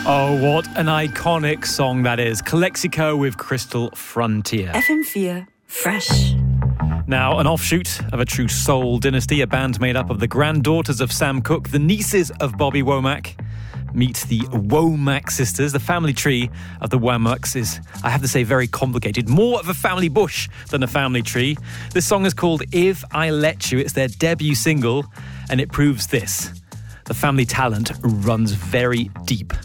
Oh, what an iconic song that is. Calexico with Crystal Frontier. FM4 Fresh. Now, an offshoot of a true soul dynasty, a band made up of the granddaughters of Sam Cooke, the nieces of Bobby Womack. Meet the Womack sisters. The family tree of the Womacks is, I have to say, very complicated. More of a family bush than a family tree. This song is called If I Let You. It's their debut single, and it proves this. The family talent runs very deep.